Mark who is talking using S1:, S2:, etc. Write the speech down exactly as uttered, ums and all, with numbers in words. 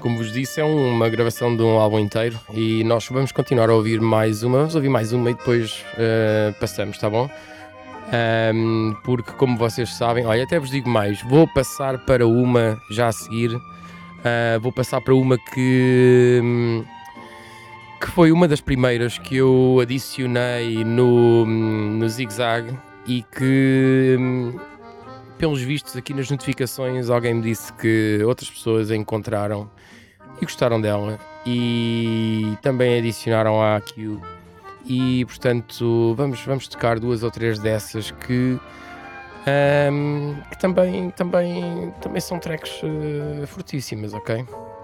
S1: Como vos disse, é uma gravação de um álbum inteiro e nós vamos continuar a ouvir mais uma, vamos ouvir mais uma e depois uh, passamos, tá bom? Um, porque, como vocês sabem, olha, até vos digo mais, vou passar para uma já a seguir, uh, vou passar para uma que, que foi uma das primeiras que eu adicionei no, no Zig Zag e que, pelos vistos aqui nas notificações, alguém me disse que outras pessoas a encontraram e gostaram dela e também adicionaram à Q e portanto vamos, vamos tocar duas ou três dessas que, um, que também, também, também são tracks uh, fortíssimas, ok?